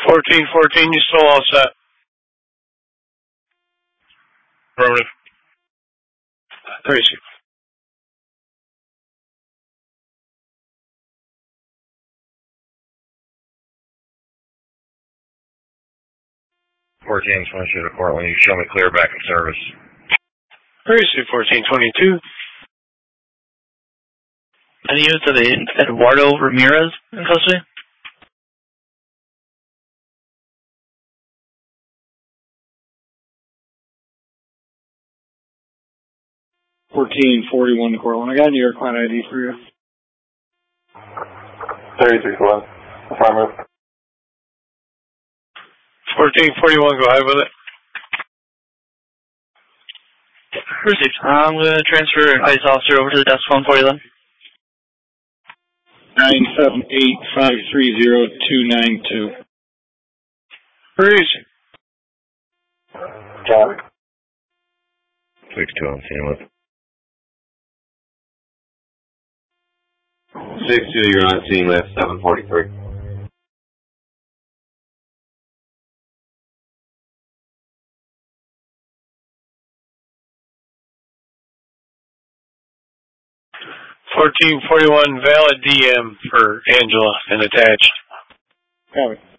1414, you still all set? Affirmative. Tracy. James, want you to court when you show me clear back in service. Tracy, 1422. Any units of Eduardo Ramirez in custody? $14.41 to Cortland. I got a New York client ID for you. 3312. Affirmative. 1441, go ahead with it. Received. I'm going to transfer an ICE officer over to the desk phone for you then. 978-530-292. Tracy. Got it. 6-2 on scene with. 6-2, you're on scene with 743. $14.41 valid DM for Angela and attached. Copy.